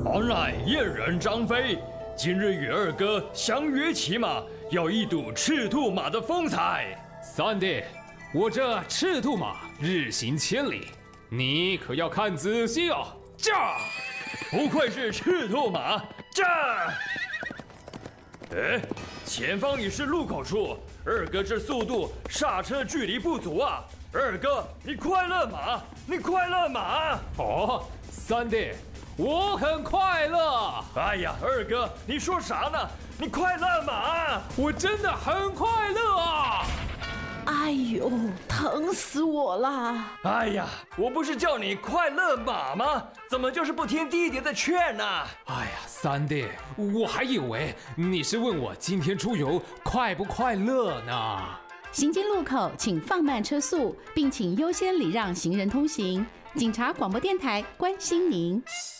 我乃燕人张飞，今日与二哥相约骑马，要一睹赤兔马的风采。 三弟，我这赤兔马日行千里，你可要看仔细哦。 驾！不愧是赤兔马，驾！哎，前方已是路口处，二哥这速度刹车距离不足啊！二哥，你快乐马，你快乐马！ 哦，三弟，我很快乐。 哎呀，二哥，你说啥呢？你快乐马！ 我真的很快乐啊！ 哎呦，疼死我了！ 哎呀，我不是叫你快乐马吗？怎么就是不听弟弟的劝呢？ 哎呀，三弟，我还以为你是问我今天出游快不快乐呢。 行经路口，请放慢车速，并请优先礼让行人通行。警察广播电台关心您。